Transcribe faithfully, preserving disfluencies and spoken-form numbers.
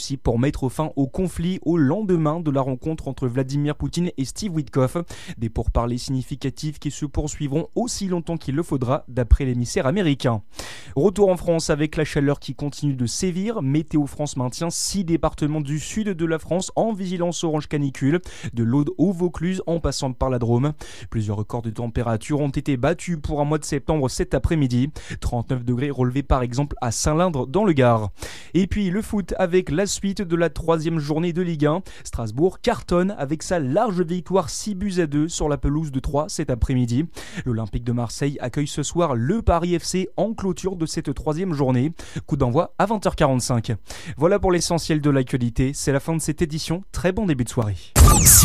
Russie pour mettre fin au conflit au lendemain de la rencontre entre Vladimir Poutine et Steve Witkoff. Des pourparlers significatifs qui se poursuivront aussi longtemps qu'il le faudra, d'après l'émissaire américain. Retour en France avec la chaleur qui continue de sévir. Météo France maintient six départements du sud de la France en vigilance orange canicule, de l'Aude au Vaucluse en passant par la Drôme. Plusieurs records de température ont été battus pour un mois de septembre cet après-midi. trente-neuf degrés relevés par exemple à Saint-Lindre dans le Gard. Et puis le foot avec la suite de la troisième journée de Ligue un. Strasbourg cartonne avec sa large victoire six buts à deux sur la pelouse de Troyes cet après-midi. L'Olympique de Marseille accueille ce soir le Paris F C en clôture de cette troisième journée. Coup d'envoi à vingt heures quarante-cinq. Voilà pour l'essentiel de l'actualité. C'est la fin de cette édition. Très bon début de soirée.